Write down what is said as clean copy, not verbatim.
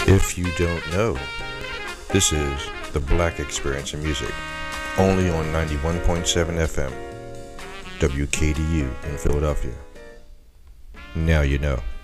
If you don't know, this is the Black Experience in Music, only on 91.7 FM, WKDU in Philadelphia. Now you know.